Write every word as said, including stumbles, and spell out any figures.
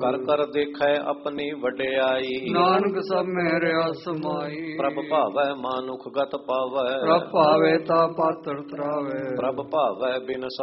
ਕਰ ਕਰ ਦੇਖੈ ਆਪਣੀ ਵਡਿਆਈ। ਨਾਨਕ ਸਭ ਮੇਰਿਆ ਸਮਾਈ। ਪ੍ਰਭ ਭਾਵੈ ਮਾਨੁਖ ਗਤ ਪਾਵੈ। ਪ੍ਰਭ ਭਾਵੇ ਤਾ ਪਾਤਰ ਤਰਾਵੇ। ਪ੍ਰਭ ਭਾਵੈ ਬਿਨ